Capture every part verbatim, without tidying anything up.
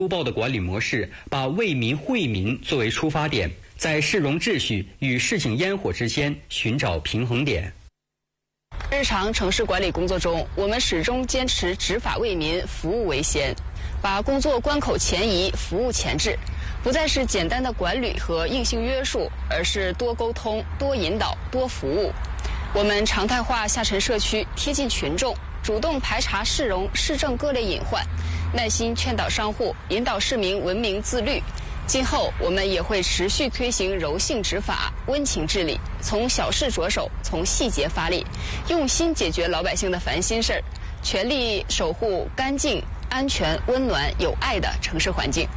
粗暴的管理模式把为民惠民作为出发点，在市容秩序与市井烟火之间寻找平衡点。 日常城市管理工作中，我们始终坚持执法为民、服务为先，把工作关口前移、服务前置，不再是简单的管理和硬性约束，而是多沟通、多引导、多服务。我们常态化下沉社区，贴近群众，主动排查市容、市政各类隐患，耐心劝导商户，引导市民文明自律。今后我们也会持续推行柔性执法、温情治理，从小事着手，从细节发力，用心解决老百姓的烦心事儿，全力守护干净、安全、温暖、有爱的城市环境。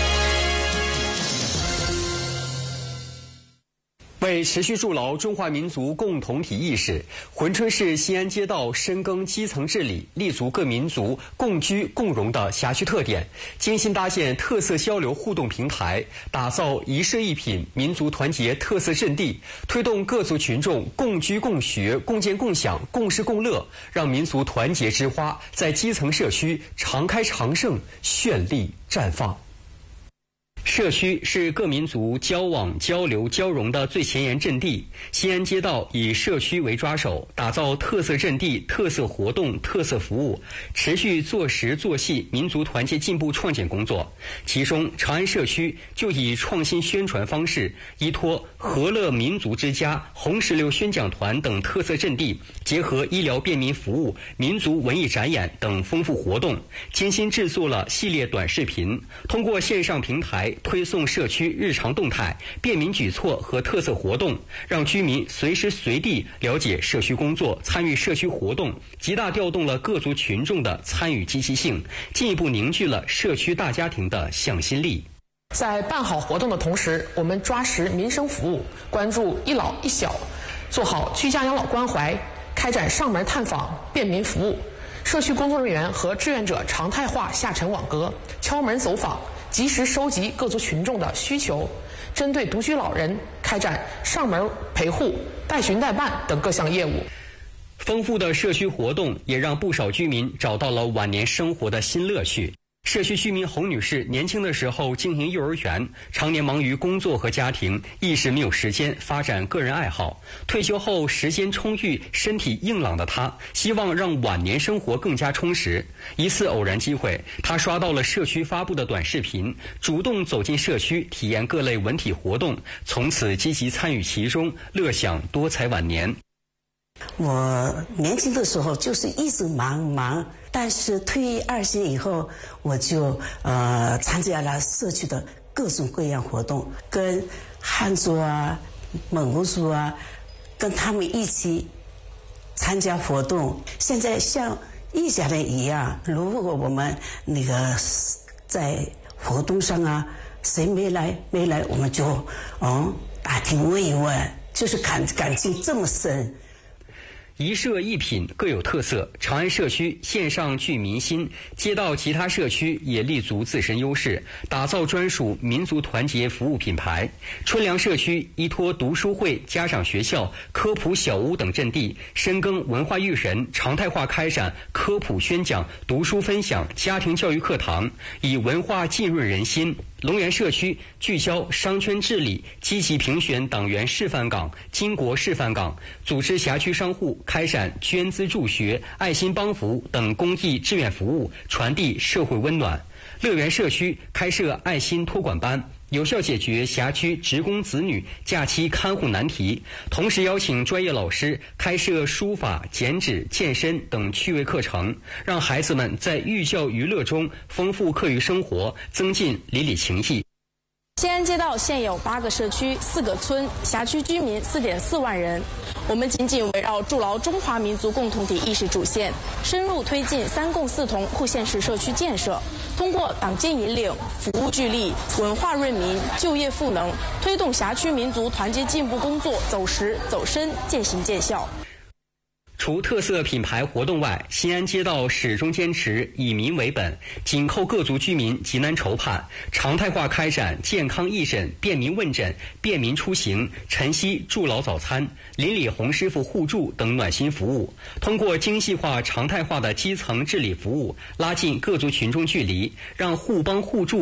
为持续筑牢中华民族共同体意识，珲春市西安街道深耕基层治理，立足各民族共居共荣的辖区特点，精心搭建特色交流互动平台，打造一社一品民族团结特色阵地，推动各族群众共居共学、共建共享、共事共乐，让民族团结之花在基层社区常开常盛、绚丽绽放。社区是各民族交往、交流、交融的最前沿阵地。西安街道以社区为抓手，打造特色阵地、特色活动、特色服务，持续做实做细民族团结进步创建工作。其中，长安社区就以创新宣传方式，依托和乐民族之家、红石榴宣讲团等特色阵地，结合医疗便民服务、民族文艺展演等丰富活动，精心制作了系列短视频，通过线上平台推送社区日常动态、便民举措和特色活动，让居民随时随地了解社区工作、参与社区活动，极大调动了各族群众的参与积极性，进一步凝聚了社区大家庭的向心力。 在办好活动的同时，我们抓实民生服务，关注一老一小，做好居家养老关怀，开展上门探访、便民服务。社区工作人员和志愿者常态化下沉网格，敲门走访，及时收集各族群众的需求，针对独居老人开展上门陪护、代巡代办等各项业务。 丰富的社区活动也让不少居民找到了晚年生活的新乐趣。社区居民侯女士年轻的时候经营幼儿园，常年忙于工作和家庭，一时没有时间发展个人爱好。退休后时间充裕、身体硬朗的她，希望让晚年生活更加充实。一次偶然机会，她刷到了社区发布的短视频，主动走进社区体验各类文体活动，从此积极参与其中，乐享多彩晚年。 我年轻的时候就是一直忙忙，但是退役二十年以后，我就呃参加了社区的各种各样活动，跟汉族啊、蒙古族啊，跟他们一起参加活动。现在像一家人一样，如果我们那个在活动上啊，谁没来没来，我们就嗯打听问一问，就是感感情这么深。 一社一品各有特色，长安社区线上聚民心，街道其他社区也立足自身优势，打造专属民族团结服务品牌。春良社区依托读书会、家长学校、科普小屋等阵地，深耕文化育人，常态化开展科普宣讲、读书分享、家庭教育课堂，以文化浸润人心。龙源社区聚焦商圈治理，积极评选党员示范岗、巾帼示范岗，组织辖区商户开展捐资助学、爱心帮扶等公益志愿服务，传递社会温暖。乐园社区开设爱心托管班，有效解决辖区职工子女假期看护难题，同时邀请专业老师开设书法、剪纸、健身等趣味课程，让孩子们在寓教于乐中丰富课余生活，增进邻里情谊。 西安街道现有八个社区、四个村，辖区居民四点四万人。我们紧紧围绕筑牢中华民族共同体意识主线，深入推进三共四同户县市社区建设，通过党建引领、服务聚力、文化润民、就业赋能，推动辖区民族团结进步工作走实走深、渐行渐效。 除特色品牌活动外，新安街道始终坚持以民为本，紧扣各族居民急难愁盼，常态化开展健康义诊、便民问诊、便民出行、晨曦助老早餐、邻里洪师傅互助等暖心服务，通过精细化、常态化的基层治理服务，拉近各族群众距离，让互帮互助